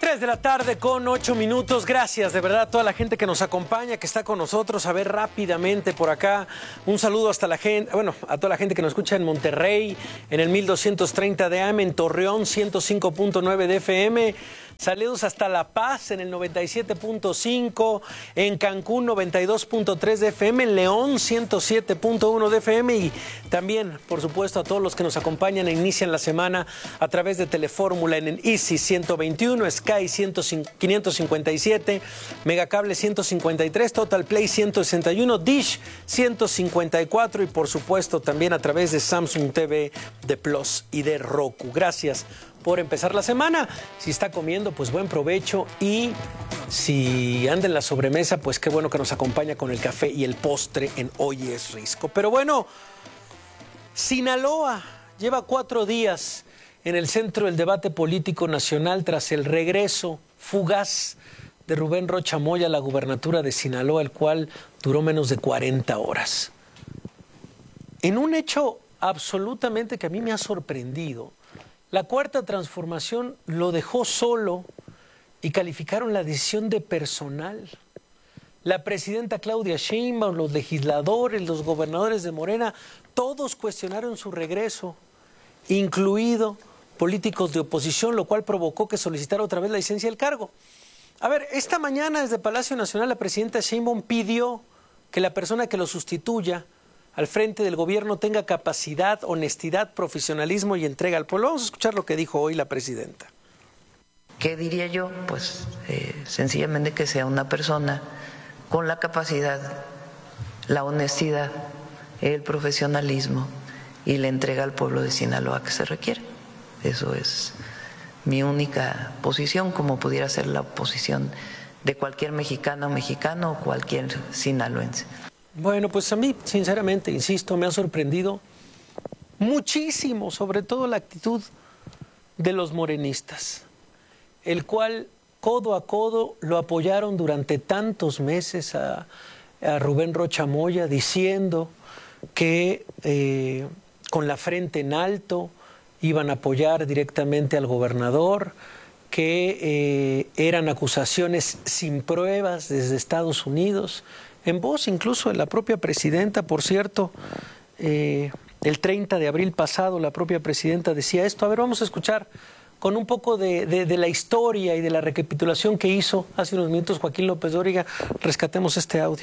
3 de la tarde con 8 minutos. Gracias de verdad a toda la gente que nos acompaña, que está con nosotros. A ver, rápidamente por acá, un saludo hasta la gente, a toda la gente que nos escucha en Monterrey, en el 1230 de AM, en Torreón 105.9 de FM. Saludos hasta La Paz en el 97.5, en Cancún 92.3 de FM, en León 107.1 de FM y también, por supuesto, a todos los que nos acompañan e inician la semana a través de Telefórmula en el Easy 121, Sky 557, Megacable 153, Total Play 161, Dish 154 y por supuesto también a través de Samsung TV, de Plus y de Roku. Gracias por empezar la semana. Si está comiendo, pues buen provecho, y si anda en la sobremesa, pues qué bueno que nos acompaña con el café y el postre en Hoy es Risco. Pero bueno, Sinaloa lleva 4 días en el centro del debate político nacional tras el regreso fugaz de Rubén Rocha Moya a la gubernatura de Sinaloa, el cual duró menos de 40 horas. En un hecho absolutamente que a mí me ha sorprendido, la Cuarta Transformación lo dejó solo y calificaron la decisión de personal. La presidenta Claudia Sheinbaum, los legisladores, los gobernadores de Morena, todos cuestionaron su regreso, incluido políticos de oposición, lo cual provocó que solicitara otra vez la licencia del cargo. A ver, esta mañana desde Palacio Nacional la presidenta Sheinbaum pidió que la persona que lo sustituya al frente del gobierno tenga capacidad, honestidad, profesionalismo y entrega al pueblo. Vamos a escuchar lo que dijo hoy la presidenta. ¿Qué diría yo? Pues sencillamente que sea una persona con la capacidad, la honestidad, el profesionalismo y la entrega al pueblo de Sinaloa que se requiere. Eso es mi única posición, como pudiera ser la posición de cualquier mexicana o mexicano o cualquier sinaloense. Bueno, pues a mí, sinceramente, insisto, me ha sorprendido muchísimo, sobre todo la actitud de los morenistas, el cual codo a codo lo apoyaron durante tantos meses a Rubén Rocha Moya, diciendo que con la frente en alto iban a apoyar directamente al gobernador, que eran acusaciones sin pruebas desde Estados Unidos, en voz incluso de la propia presidenta. Por cierto, el 30 de abril pasado la propia presidenta decía esto. A ver, vamos a escuchar con un poco de la historia y de la recapitulación que hizo hace unos minutos Joaquín López Dóriga. Rescatemos este audio.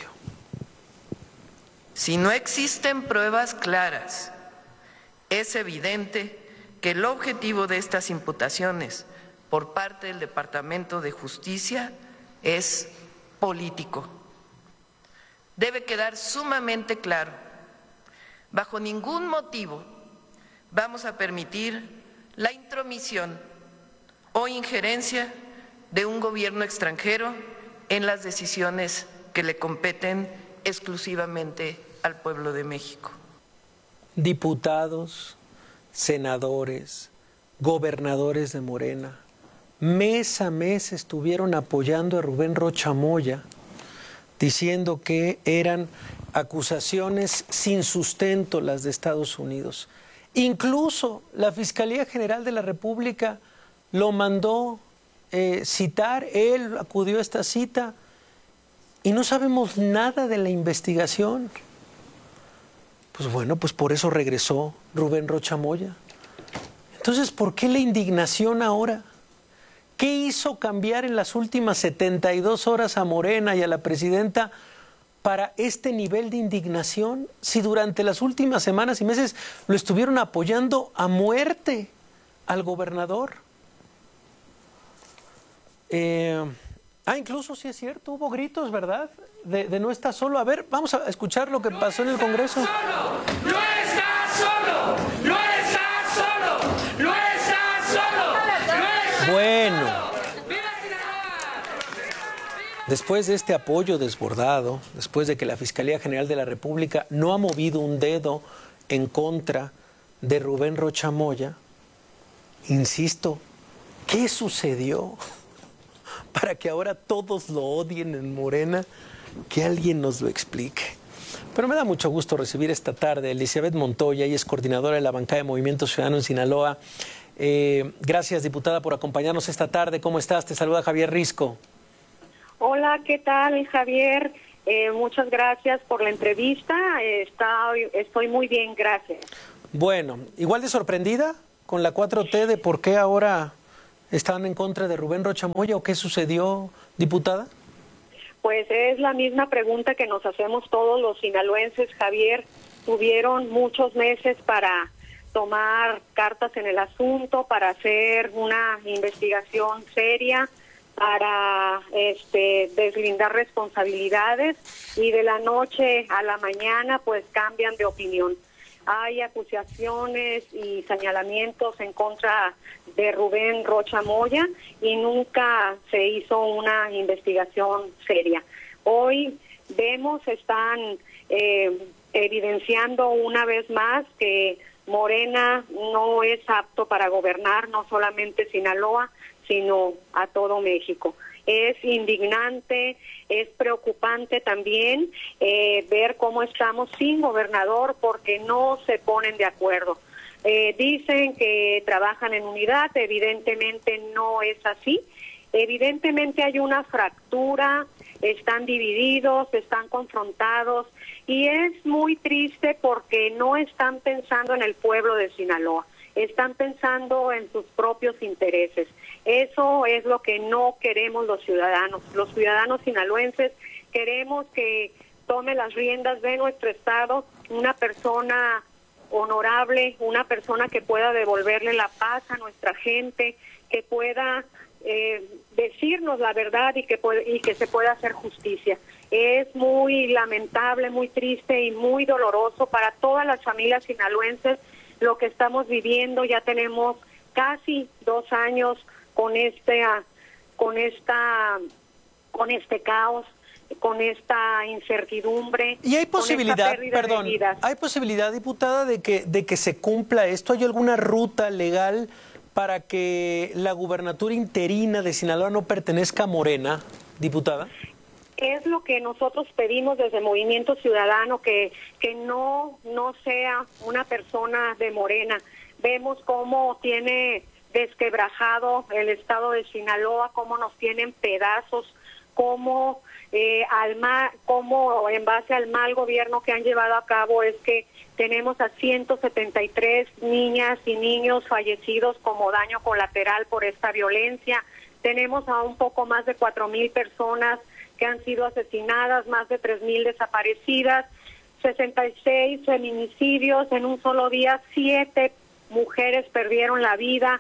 Si no existen pruebas claras, es evidente que el objetivo de estas imputaciones por parte del Departamento de Justicia es político. Debe quedar sumamente claro, bajo ningún motivo vamos a permitir la intromisión o injerencia de un gobierno extranjero en las decisiones que le competen exclusivamente al pueblo de México. Diputados, senadores, gobernadores de Morena, mes a mes estuvieron apoyando a Rubén Rocha Moya, diciendo que eran acusaciones sin sustento las de Estados Unidos. Incluso la Fiscalía General de la República lo mandó citar, él acudió a esta cita y no sabemos nada de la investigación. Pues bueno, pues por eso regresó Rubén Rocha Moya. Entonces, ¿por qué la indignación ahora? ¿Qué hizo cambiar en las últimas 72 horas a Morena y a la presidenta para este nivel de indignación, si durante las últimas semanas y meses lo estuvieron apoyando a muerte al gobernador? Incluso sí es cierto, hubo gritos, ¿verdad? De no estar solo. A ver, vamos a escuchar lo que pasó en el Congreso. ¡No estás solo! ¡No estás solo! ¡No estás solo! Bueno, después de este apoyo desbordado, después de que la Fiscalía General de la República no ha movido un dedo en contra de Rubén Rocha Moya, insisto, ¿qué sucedió para que ahora todos lo odien en Morena? Que alguien nos lo explique. Pero me da mucho gusto recibir esta tarde a Elizabeth Montoya, ella es coordinadora de la bancada de Movimiento Ciudadano en Sinaloa. Gracias, diputada, por acompañarnos esta tarde. ¿Cómo estás? Te saluda Javier Risco. Hola, ¿qué tal, Javier? Muchas gracias por la entrevista. Estoy muy bien, gracias. Bueno, igual de sorprendida con la 4T de por qué ahora están en contra de Rubén Rocha Moya o qué sucedió, diputada. Pues es la misma pregunta que nos hacemos todos los sinaloenses, Javier. Tuvieron muchos meses para tomar cartas en el asunto, para hacer una investigación seria, para deslindar responsabilidades, y de la noche a la mañana pues cambian de opinión. Hay acusaciones y señalamientos en contra de Rubén Rocha Moya y nunca se hizo una investigación seria. Hoy están evidenciando una vez más que Morena no es apto para gobernar no solamente Sinaloa, sino a todo México. Es indignante, es preocupante también ver cómo estamos sin gobernador porque no se ponen de acuerdo. Dicen que trabajan en unidad, evidentemente no es así. Evidentemente hay una fractura, están divididos, están confrontados y es muy triste porque no están pensando en el pueblo de Sinaloa, están pensando en sus propios intereses. Eso es lo que no queremos los ciudadanos sinaloenses. Queremos que tome las riendas de nuestro estado una persona honorable, una persona que pueda devolverle la paz a nuestra gente, que pueda decirnos la verdad y que se pueda hacer justicia. Es muy lamentable, muy triste y muy doloroso para todas las familias sinaloenses lo que estamos viviendo. Ya tenemos casi 2 años con este caos, con esta incertidumbre. Y hay posibilidad, hay posibilidad, diputada, de que se cumpla esto. ¿Hay alguna ruta legal para que la gubernatura interina de Sinaloa no pertenezca a Morena, diputada? Es lo que nosotros pedimos desde Movimiento Ciudadano, que no sea una persona de Morena. Vemos cómo tiene desquebrajado el estado de Sinaloa, cómo nos tienen pedazos, cómo en base al mal gobierno que han llevado a cabo es que tenemos a 173 niñas y niños fallecidos como daño colateral por esta violencia. Tenemos a un poco más de 4,000 personas que han sido asesinadas, más de 3,000 desaparecidas, 66 feminicidios en un solo día, 7 mujeres perdieron la vida.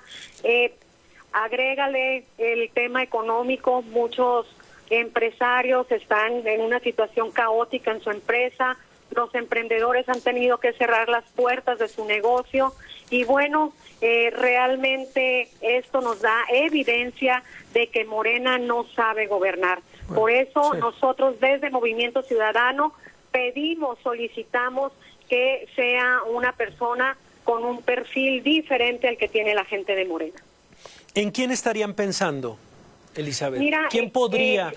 Agrégale el tema económico, muchos empresarios están en una situación caótica en su empresa, los emprendedores han tenido que cerrar las puertas de su negocio y bueno, realmente esto nos da evidencia de que Morena no sabe gobernar. Por eso nosotros desde Movimiento Ciudadano solicitamos que sea una persona con un perfil diferente al que tiene la gente de Morena. ¿En quién estarían pensando, Elizabeth? Mira, ¿Quién podría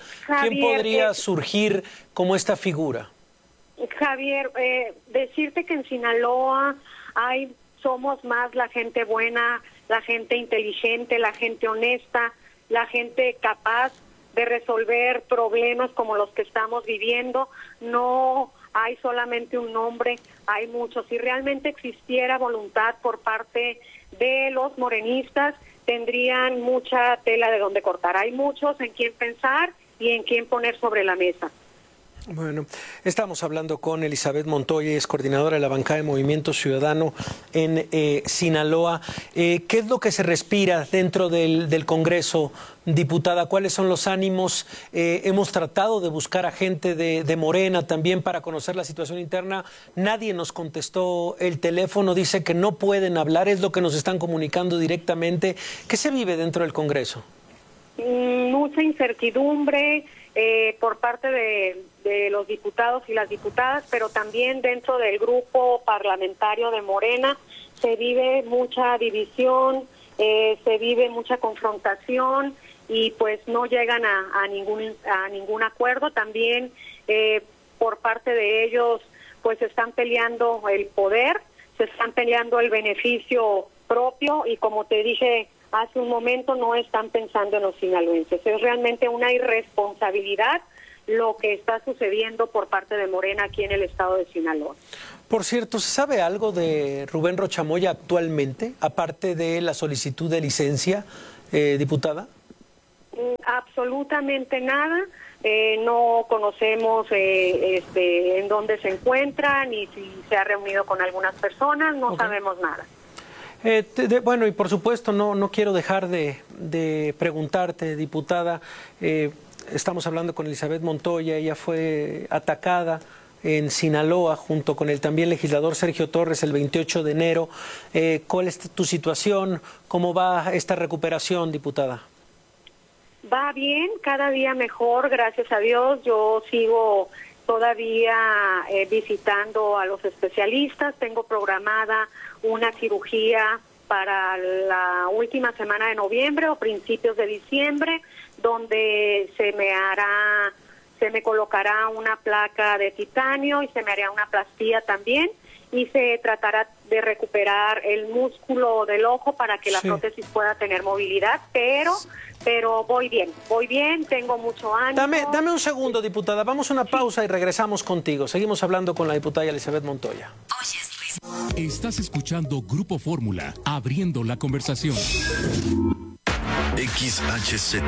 surgir como esta figura? Javier, decirte que en Sinaloa somos más la gente buena, la gente inteligente, la gente honesta, la gente capaz de resolver problemas como los que estamos viviendo. No hay solamente un nombre, hay muchos. Si realmente existiera voluntad por parte de los morenistas, tendrían mucha tela de donde cortar. Hay muchos en quién pensar y en quién poner sobre la mesa. Bueno, estamos hablando con Elizabeth Montoya, es coordinadora de la bancada de Movimiento Ciudadano en Sinaloa. ¿Qué es lo que se respira dentro del Congreso, diputada? ¿Cuáles son los ánimos? Hemos tratado de buscar a gente de Morena también para conocer la situación interna. Nadie nos contestó el teléfono, dice que no pueden hablar, es lo que nos están comunicando directamente. ¿Qué se vive dentro del Congreso? Mucha incertidumbre por parte de los diputados y las diputadas, pero también dentro del grupo parlamentario de Morena se vive mucha división, se vive mucha confrontación y pues no llegan a ningún acuerdo. También por parte de ellos pues están peleando el poder, se están peleando el beneficio propio y, como te dije hace un momento, no están pensando en los sinaloenses. Es realmente una irresponsabilidad lo que está sucediendo por parte de Morena aquí en el estado de Sinaloa. Por cierto, ¿se sabe algo de Rubén Rocha Moya actualmente, aparte de la solicitud de licencia, diputada? Absolutamente nada. No conocemos en dónde se encuentra, ni si se ha reunido con algunas personas, no sabemos nada. Bueno, y por supuesto no quiero dejar de preguntarte, diputada, estamos hablando con Elizabeth Montoya, ella fue atacada en Sinaloa junto con el también legislador Sergio Torres el 28 de enero. ¿Cuál es tu situación? ¿Cómo va esta recuperación, diputada? Va bien, cada día mejor, gracias a Dios. Yo sigo todavía visitando a los especialistas. Tengo programada una cirugía para la última semana de noviembre o principios de diciembre, donde se me colocará una placa de titanio y se me hará una plastía también, y se tratará de recuperar el músculo del ojo para que la prótesis pueda tener movilidad, pero voy bien, tengo mucho ánimo. Dame un segundo, diputada, vamos a una pausa y regresamos contigo. Seguimos hablando con la diputada Elizabeth Montoya. Estás escuchando Grupo Fórmula, abriendo la conversación. XHZ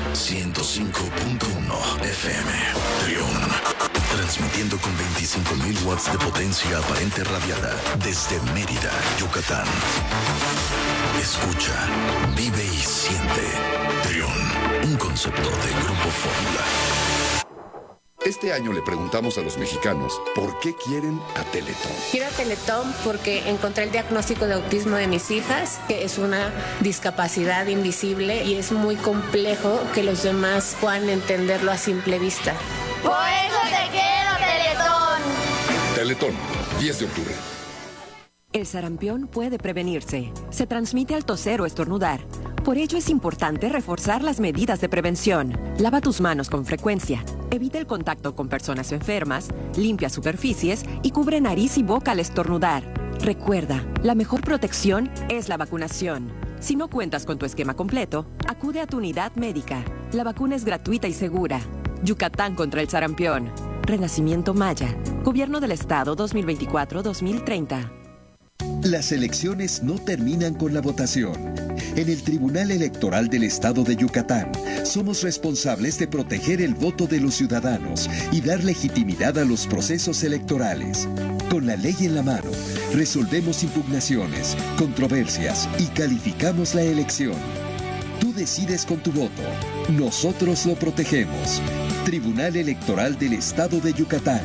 105.1 FM Trión, transmitiendo con 25.000 watts de potencia aparente radiada desde Mérida, Yucatán. Escucha, vive y siente Trión, un concepto de Grupo Fórmula. Este año le preguntamos a los mexicanos por qué quieren a Teletón. Quiero a Teletón porque encontré el diagnóstico de autismo de mis hijas, que es una discapacidad invisible y es muy complejo que los demás puedan entenderlo a simple vista. ¡Por eso te quiero, Teletón! Teletón, 10 de octubre. El sarampión puede prevenirse. Se transmite al toser o estornudar. Por ello es importante reforzar las medidas de prevención. Lava tus manos con frecuencia. Evita el contacto con personas enfermas, limpia superficies y cubre nariz y boca al estornudar. Recuerda, la mejor protección es la vacunación. Si no cuentas con tu esquema completo, acude a tu unidad médica. La vacuna es gratuita y segura. Yucatán contra el sarampión. Renacimiento Maya. Gobierno del Estado 2024-2030. Las elecciones no terminan con la votación. En el Tribunal Electoral del Estado de Yucatán, somos responsables de proteger el voto de los ciudadanos y dar legitimidad a los procesos electorales. Con la ley en la mano, resolvemos impugnaciones, controversias y calificamos la elección. Tú decides con tu voto. Nosotros lo protegemos. Tribunal Electoral del Estado de Yucatán.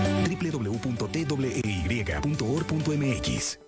www.twey.org.mx.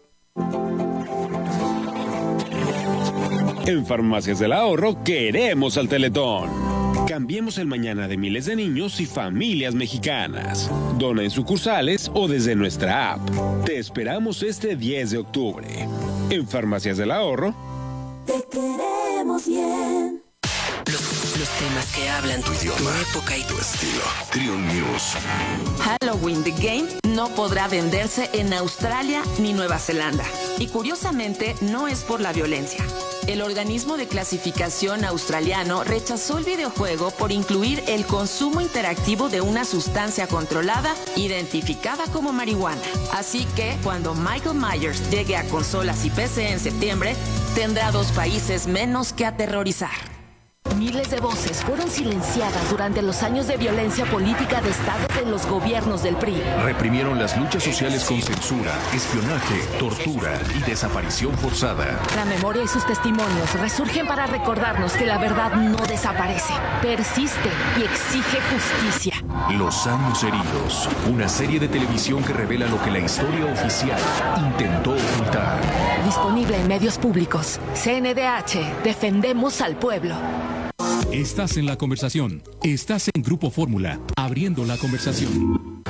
En Farmacias del Ahorro queremos al Teletón. Cambiemos el mañana de miles de niños y familias mexicanas. Dona en sucursales o desde nuestra app. Te esperamos este 10 de octubre. En Farmacias del Ahorro. Te queremos bien. Los temas que hablan tu idioma, tu época y tu estilo. Trión News. Halloween The Game no podrá venderse en Australia ni Nueva Zelanda. Y curiosamente no es por la violencia. El organismo de clasificación australiano rechazó el videojuego por incluir el consumo interactivo de una sustancia controlada identificada como marihuana. Así que cuando Michael Myers llegue a consolas y PC en septiembre, tendrá 2 países menos que aterrorizar. Miles de voces fueron silenciadas durante los años de violencia política de Estado de los gobiernos del PRI. Reprimieron las luchas sociales con censura, espionaje, tortura y desaparición forzada. La memoria y sus testimonios resurgen para recordarnos que la verdad no desaparece, persiste y exige justicia. Los años heridos, una serie de televisión que revela lo que la historia oficial intentó ocultar. Disponible en medios públicos. CNDH, defendemos al pueblo. Estás en la conversación. Estás en Grupo Fórmula, abriendo la conversación.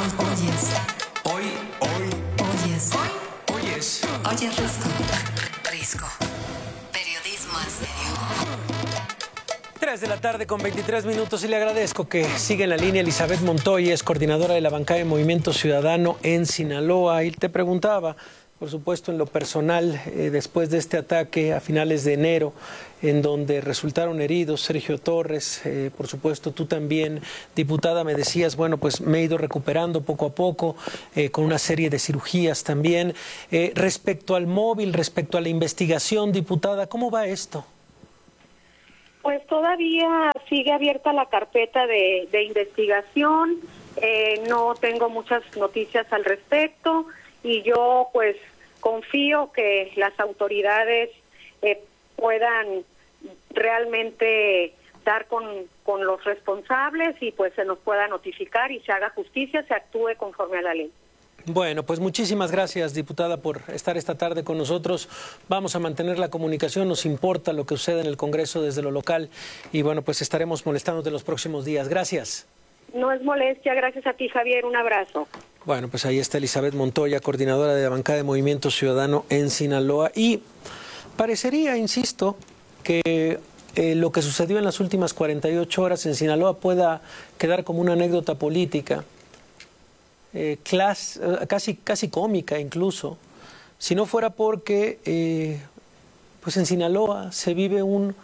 Oyes Risco. Periodismo en serio. 3 de la tarde con 23 minutos y le agradezco que siga en la línea Elizabeth Montoya, es coordinadora de la bancada de Movimiento Ciudadano en Sinaloa. Y te preguntaba, por supuesto, en lo personal, después de este ataque a finales de enero, en donde resultaron heridos Sergio Torres, por supuesto, tú también, diputada, me decías, bueno, pues me he ido recuperando poco a poco, con una serie de cirugías también. Respecto al móvil, respecto a la investigación, diputada, ¿cómo va esto? Pues todavía sigue abierta la carpeta de investigación, no tengo muchas noticias al respecto y yo pues confío que las autoridades puedan realmente dar con los responsables y pues se nos pueda notificar y se haga justicia, se actúe conforme a la ley. Bueno, pues muchísimas gracias, diputada, por estar esta tarde con nosotros. Vamos a mantener la comunicación, nos importa lo que sucede en el Congreso desde lo local y bueno, pues estaremos molestándote los próximos días. Gracias. No es molestia, gracias a ti, Javier, un abrazo. Bueno, pues ahí está Elizabeth Montoya, coordinadora de la bancada de Movimiento Ciudadano en Sinaloa y parecería, insisto, que lo que sucedió en las últimas 48 horas en Sinaloa pueda quedar como una anécdota política, casi cómica incluso, si no fuera porque pues en Sinaloa se vive un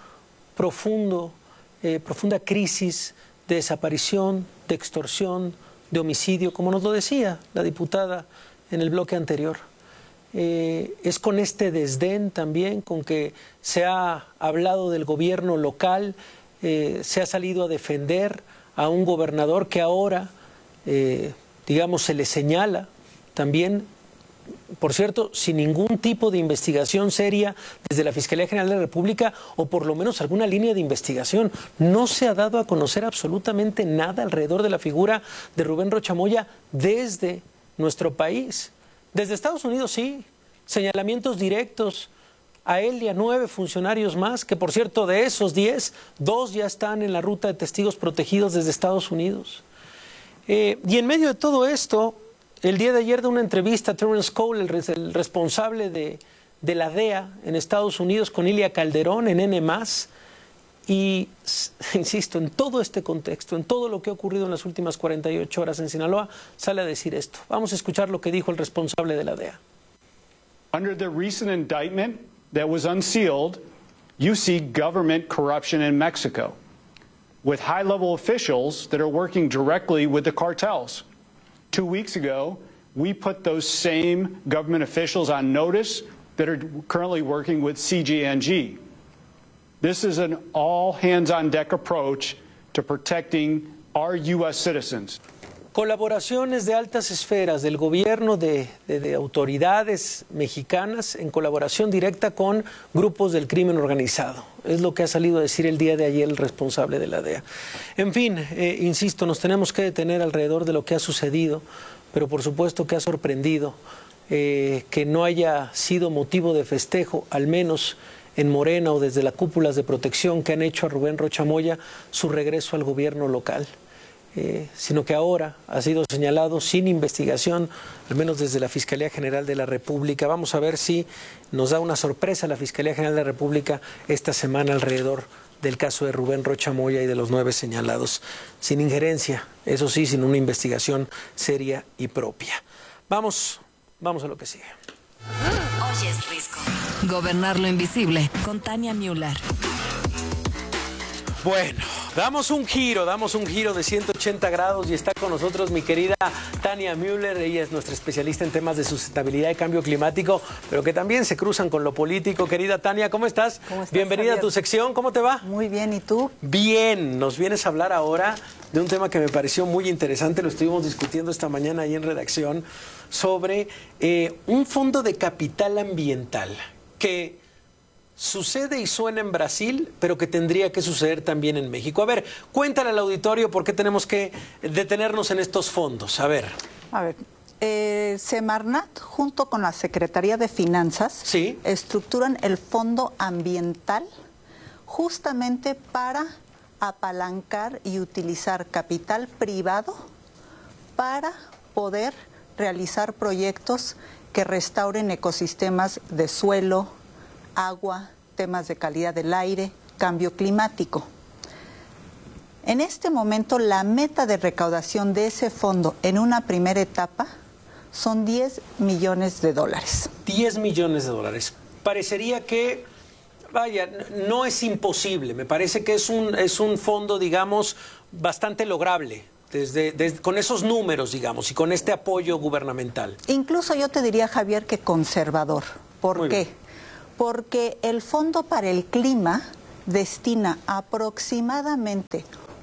profunda crisis de desaparición, de extorsión, de homicidio, como nos lo decía la diputada en el bloque anterior. Es con este desdén también con que se ha hablado del gobierno local, se ha salido a defender a un gobernador que ahora, digamos, se le señala también, por cierto, sin ningún tipo de investigación seria desde la Fiscalía General de la República o por lo menos alguna línea de investigación. No se ha dado a conocer absolutamente nada alrededor de la figura de Rubén Rocha Moya desde nuestro país. Desde Estados Unidos sí, señalamientos directos a él y a 9 funcionarios más, que por cierto de esos 10, 2 ya están en la ruta de testigos protegidos desde Estados Unidos. Y en medio de todo esto, el día de ayer de una entrevista a Terrence Cole, el responsable de la DEA en Estados Unidos, con Ilia Calderón en N+, y insisto, en todo este contexto, en todo lo que ha ocurrido en las últimas 48 horas en Sinaloa, sale a decir esto. Vamos a escuchar lo que dijo el responsable de la DEA. Under the recent indictment that was unsealed, you see government corruption in Mexico, with high-level officials that are working directly with the cartels. 2 weeks ago, we put those same government officials on notice that are currently working with CGNG. This is an all-hands-on-deck approach to protecting our U.S. citizens. Colaboraciones de altas esferas del gobierno, de autoridades mexicanas en colaboración directa con grupos del crimen organizado. Es lo que ha salido a decir el día de ayer el responsable de la DEA. En fin, insisto, nos tenemos que detener alrededor de lo que ha sucedido, pero por supuesto que ha sorprendido que no haya sido motivo de festejo, al menos en Morena o desde las cúpulas de protección que han hecho a Rubén Rocha Moya su regreso al gobierno local. Sino que ahora ha sido señalado sin investigación, al menos desde la Fiscalía General de la República. Vamos a ver si nos da una sorpresa la Fiscalía General de la República esta semana alrededor del caso de Rubén Rocha Moya y de los 9 señalados, sin injerencia, eso sí, sin una investigación seria y propia. Vamos a lo que sigue. Hoy es Risco. Gobernar lo invisible, con Tania Müller. Bueno, damos un giro de 180 grados y está con nosotros mi querida Tania Müller. Ella es nuestra especialista en temas de sustentabilidad y cambio climático, pero que también se cruzan con lo político. Querida Tania, ¿cómo estás? ¿Cómo estás, Bienvenida Javier? A tu sección, ¿cómo te va? Muy bien, ¿y tú? Bien, nos vienes a hablar ahora de un tema que me pareció muy interesante, lo estuvimos discutiendo esta mañana ahí en redacción, sobre un fondo de capital ambiental que sucede y suena en Brasil, pero que tendría que suceder también en México. A ver, cuéntale al auditorio por qué tenemos que detenernos en estos fondos. A ver, Semarnat, junto con la Secretaría de Finanzas, estructuran el Fondo Ambiental justamente para apalancar y utilizar capital privado para poder realizar proyectos que restauren ecosistemas de suelo, agua, temas de calidad del aire, cambio climático. En este momento, la meta de recaudación de ese fondo en una primera etapa son 10 millones de dólares. 10 millones de dólares. Parecería que, vaya, no es imposible. Me parece que es un fondo, digamos, bastante lograble. Con esos números, digamos, y con este apoyo gubernamental. Incluso yo te diría, Javier, que conservador. ¿Por qué? Porque el Fondo para el Clima destina aproximadamente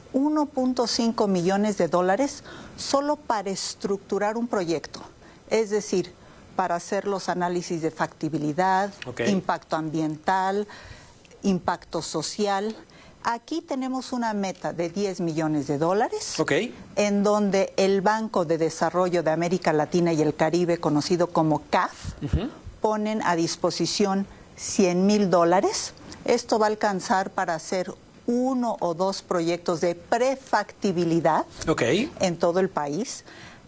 1.5 millones de dólares solo para estructurar un proyecto. Es decir, para hacer los análisis de factibilidad, impacto ambiental, impacto social. Aquí tenemos una meta de 10 millones de dólares, en donde el Banco de Desarrollo de América Latina y el Caribe, conocido como CAF, ponen a disposición $100,000. Esto va a alcanzar para hacer 1 o 2 proyectos de prefactibilidad en todo el país.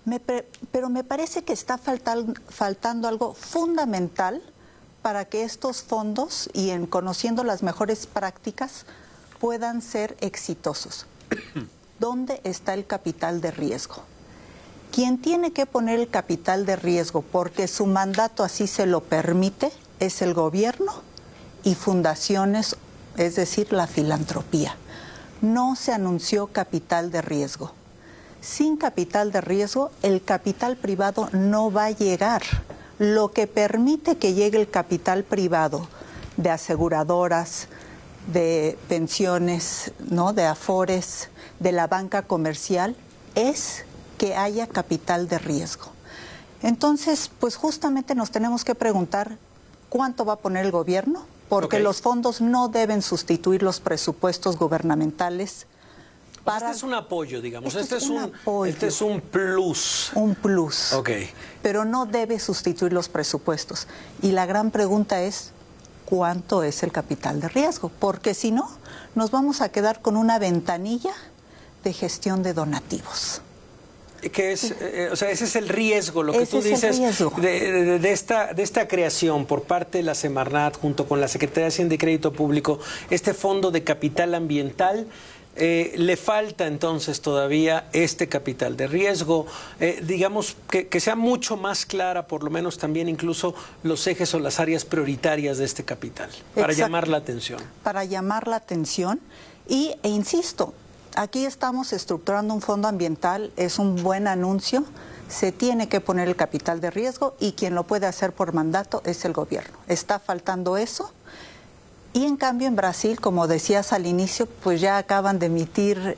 Pero me parece que está faltando algo fundamental para que estos fondos, y en conociendo las mejores prácticas, puedan ser exitosos. ¿Dónde está el capital de riesgo? Quien tiene que poner el capital de riesgo porque su mandato así se lo permite es el gobierno y fundaciones, es decir, la filantropía. No se anunció capital de riesgo. Sin capital de riesgo, el capital privado no va a llegar. Lo que permite que llegue el capital privado de aseguradoras, de pensiones, ¿no?, de afores, de la banca comercial, es que haya capital de riesgo. Entonces, pues justamente nos tenemos que preguntar cuánto va a poner el gobierno, porque los fondos no deben sustituir los presupuestos gubernamentales. Este es un apoyo, digamos. Este es un plus. Un plus. Pero no debe sustituir los presupuestos. Y la gran pregunta es, ¿cuánto es el capital de riesgo? Porque si no, nos vamos a quedar con una ventanilla de gestión de donativos. Que es, o sea, ese es el riesgo, lo que tú dices de esta creación por parte de la Semarnat junto con la Secretaría de Hacienda y Crédito Público, este fondo de capital ambiental. Le falta entonces todavía este capital de riesgo, digamos que sea mucho más clara, por lo menos también incluso los ejes o las áreas prioritarias de este capital, para llamar la atención. Para llamar la atención e insisto, aquí estamos estructurando un fondo ambiental, es un buen anuncio, se tiene que poner el capital de riesgo y quien lo puede hacer por mandato es el gobierno. Está faltando eso. Y en cambio en Brasil, como decías al inicio, pues ya acaban de emitir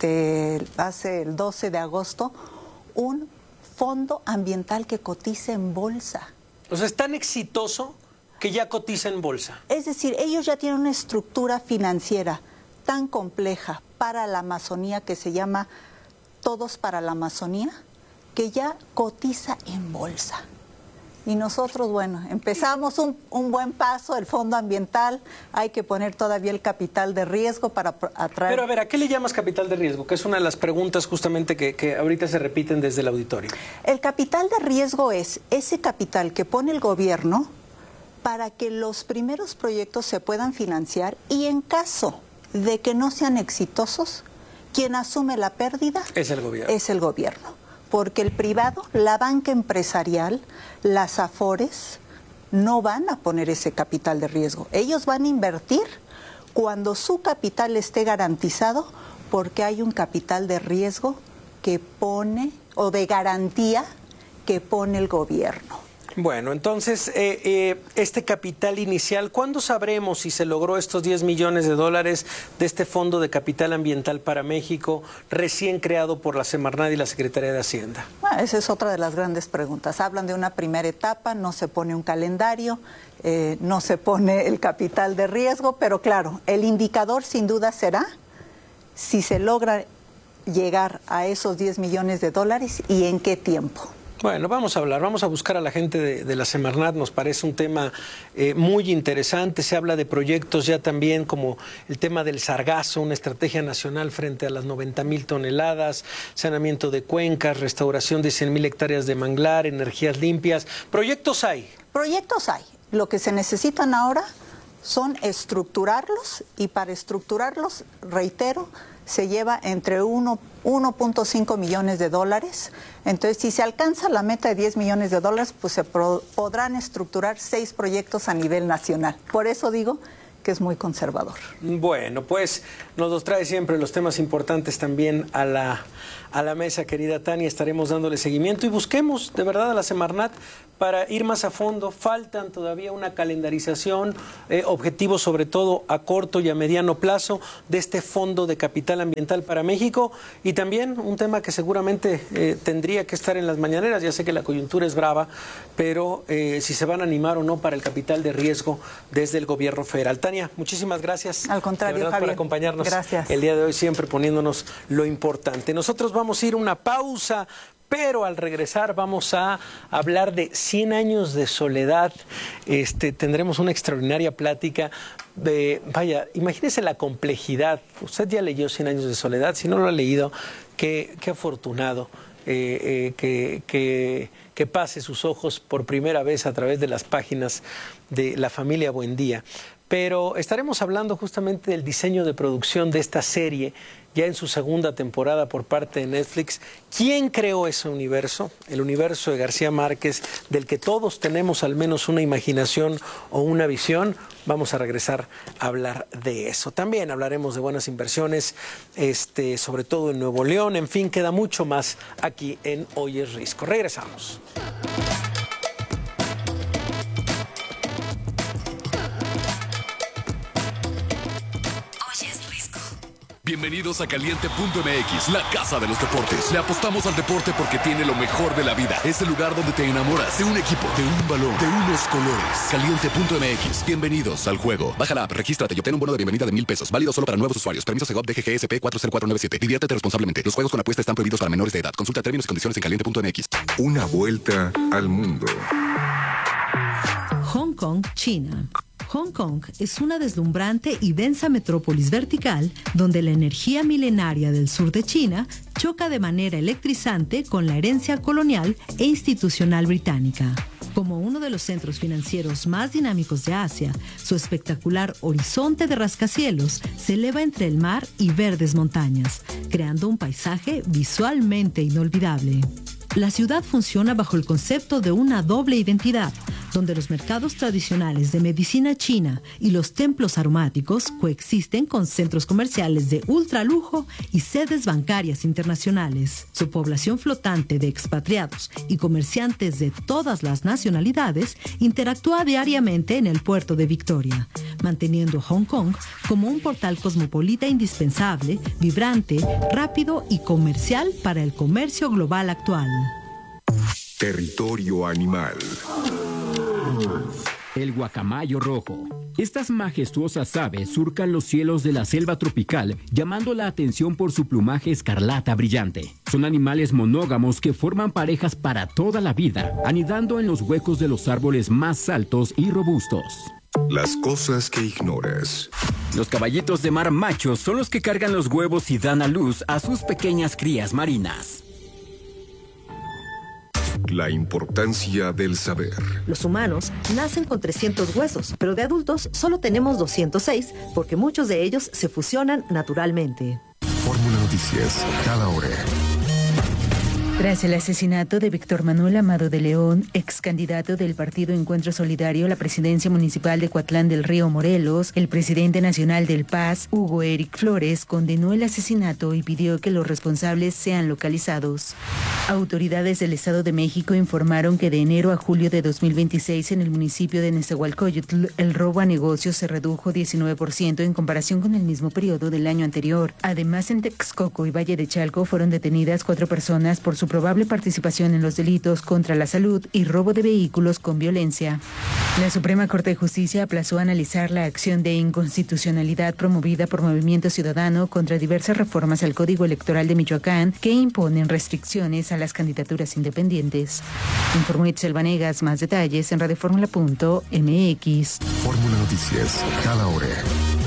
hace el 12 de agosto un fondo ambiental que cotiza en bolsa. O sea, es tan exitoso que ya cotiza en bolsa. Es decir, ellos ya tienen una estructura financiera tan compleja para la Amazonía que se llama Todos para la Amazonía, que ya cotiza en bolsa. Y nosotros, bueno, empezamos un buen paso, el fondo ambiental, hay que poner todavía el capital de riesgo para atraer... Pero a ver, ¿a qué le llamas capital de riesgo? Que es una de las preguntas justamente que ahorita se repiten desde el auditorio. El capital de riesgo es ese capital que pone el gobierno para que los primeros proyectos se puedan financiar y en caso de que no sean exitosos, quien asume la pérdida es el gobierno. Es el gobierno. Porque el privado, la banca empresarial, las afores, no van a poner ese capital de riesgo. Ellos van a invertir cuando su capital esté garantizado porque hay un capital de riesgo que pone, o de garantía que pone el gobierno. Bueno, entonces, este capital inicial, ¿cuándo sabremos si se logró estos 10 millones de dólares de este Fondo de Capital Ambiental para México, recién creado por la Semarnat y la Secretaría de Hacienda? Bueno, esa es otra de las grandes preguntas. Hablan de una primera etapa, no se pone un calendario, no se pone el capital de riesgo, pero claro, el indicador sin duda será si se logra llegar a esos 10 millones de dólares y en qué tiempo. Bueno, vamos a buscar a la gente de la Semarnat, nos parece un tema muy interesante, se habla de proyectos ya también como el tema del sargazo, una estrategia nacional frente a las 90,000 toneladas, saneamiento de cuencas, restauración de 100,000 hectáreas de manglar, energías limpias, proyectos hay. Proyectos hay, lo que se necesitan ahora son estructurarlos y para estructurarlos, reitero, se lleva entre 1.5 millones de dólares. Entonces, si se alcanza la meta de 10 millones de dólares, pues se podrán estructurar 6 proyectos a nivel nacional. Por eso digo que es muy conservador. Bueno, pues nos trae siempre los temas importantes también a la mesa, querida Tania. Estaremos dándole seguimiento y busquemos de verdad a la Semarnat para ir más a fondo. Faltan todavía una calendarización, objetivos sobre todo a corto y a mediano plazo de este Fondo de Capital Ambiental para México, y también un tema que seguramente tendría que estar en las mañaneras. Ya sé que la coyuntura es brava, pero si se van a animar o no para el capital de riesgo desde el gobierno federal. Tania, muchísimas gracias. Al contrario, Javier, por acompañarnos. Gracias. El día de hoy, siempre poniéndonos lo importante. Nosotros vamos a ir a una pausa, pero al regresar vamos a hablar de 100 años de soledad. Tendremos una extraordinaria plática de, vaya, imagínese la complejidad. Usted ya leyó 100 años de soledad, si no lo ha leído, qué afortunado que pase sus ojos por primera vez a través de las páginas de La Familia Buendía. Pero estaremos hablando justamente del diseño de producción de esta serie, ya en su segunda temporada por parte de Netflix. ¿Quién creó ese universo? El universo de García Márquez, del que todos tenemos al menos una imaginación o una visión. Vamos a regresar a hablar de eso. También hablaremos de buenas inversiones, sobre todo en Nuevo León. En fin, queda mucho más aquí en Hoy es Risco. Regresamos. Bienvenidos a Caliente.mx, la casa de los deportes. Le apostamos al deporte porque tiene lo mejor de la vida. Es el lugar donde te enamoras de un equipo, de un balón, de unos colores. Caliente.mx, bienvenidos al juego. Baja la app, regístrate y obtén un bono de bienvenida de $1,000. Válido solo para nuevos usuarios. Permiso Segov DGGSP 40497. Diviértete responsablemente. Los juegos con apuesta están prohibidos para menores de edad. Consulta términos y condiciones en Caliente.mx. Una vuelta al mundo. Hong Kong, China. Hong Kong es una deslumbrante y densa metrópolis vertical donde la energía milenaria del sur de China choca de manera electrizante con la herencia colonial e institucional británica. Como uno de los centros financieros más dinámicos de Asia, su espectacular horizonte de rascacielos se eleva entre el mar y verdes montañas, creando un paisaje visualmente inolvidable. La ciudad funciona bajo el concepto de una doble identidad, donde los mercados tradicionales de medicina china y los templos aromáticos coexisten con centros comerciales de ultralujo y sedes bancarias internacionales. Su población flotante de expatriados y comerciantes de todas las nacionalidades interactúa diariamente en el puerto de Victoria, manteniendo Hong Kong como un portal cosmopolita indispensable, vibrante, rápido y comercial para el comercio global actual. Territorio animal. El guacamayo rojo. Estas majestuosas aves surcan los cielos de la selva tropical, llamando la atención por su plumaje escarlata brillante. Son animales monógamos que forman parejas para toda la vida, anidando en los huecos de los árboles más altos y robustos. Las cosas que ignoras. Los caballitos de mar machos son los que cargan los huevos y dan a luz a sus pequeñas crías marinas. La importancia del saber. Los humanos nacen con 300 huesos, pero de adultos solo tenemos 206 porque muchos de ellos se fusionan naturalmente. Fórmula Noticias, cada hora. Tras el asesinato de Víctor Manuel Amado de León, ex candidato del Partido Encuentro Solidario a la presidencia municipal de Coatlán del Río, Morelos, el presidente nacional del PAS, Hugo Eric Flores, condenó el asesinato y pidió que los responsables sean localizados. Autoridades del Estado de México informaron que de enero a julio de 2026 en el municipio de Nezahualcóyotl, el robo a negocios se redujo 19% en comparación con el mismo periodo del año anterior. Además, en Texcoco y Valle de Chalco fueron detenidas 4 personas por su probable participación en los delitos contra la salud y robo de vehículos con violencia. La Suprema Corte de Justicia aplazó analizar la acción de inconstitucionalidad promovida por Movimiento Ciudadano contra diversas reformas al Código Electoral de Michoacán que imponen restricciones a las candidaturas independientes. Informó Itzel Vanegas. Más detalles en radioformula.mx. Fórmula Noticias, cada hora.